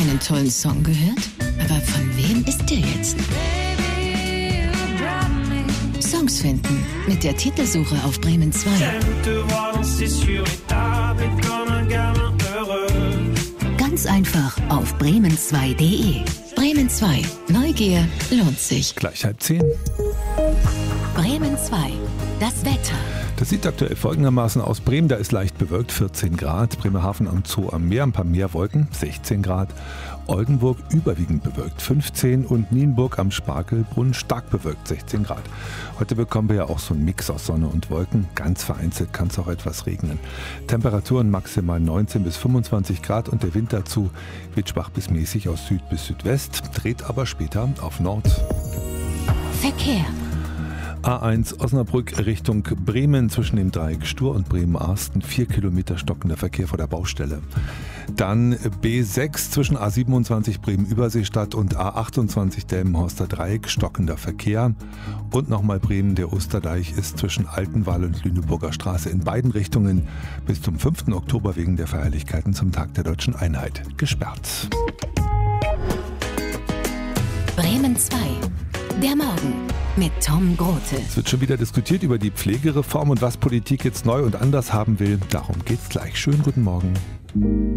einen tollen Song gehört? Aber von wem ist der jetzt? Songs finden mit der Titelsuche auf Bremen 2. Ganz einfach auf bremen2.de. Bremen 2. Neugier lohnt sich. Gleich 9:30. Bremen 2. Das Wetter. Das sieht aktuell folgendermaßen aus. Bremen, da ist leicht bewölkt, 14 Grad. Bremerhaven am Zoo am Meer, ein paar Meerwolken, 16 Grad. Oldenburg überwiegend bewölkt, 15. Und Nienburg am Spargelbrunnen stark bewölkt, 16 Grad. Heute bekommen wir ja auch so einen Mix aus Sonne und Wolken. Ganz vereinzelt kann es auch etwas regnen. Temperaturen maximal 19 bis 25 Grad und der Wind dazu wird schwach bis mäßig aus Süd bis Südwest, dreht aber später auf Nord. Verkehr. A1 Osnabrück Richtung Bremen zwischen dem Dreieck Stur und Bremen-Arsten, 4 Kilometer stockender Verkehr vor der Baustelle. Dann B6 zwischen A27 Bremen-Überseestadt und A28 Delmenhorster Dreieck, stockender Verkehr. Und nochmal Bremen, der Osterdeich ist zwischen Altenwall und Lüneburger Straße in beiden Richtungen bis zum 5. Oktober wegen der Feierlichkeiten zum Tag der Deutschen Einheit gesperrt. Bremen 2. Der Morgen mit Tom Grote. Es wird schon wieder diskutiert über die Pflegereform und was Politik jetzt neu und anders haben will. Darum geht's gleich. Schönen guten Morgen.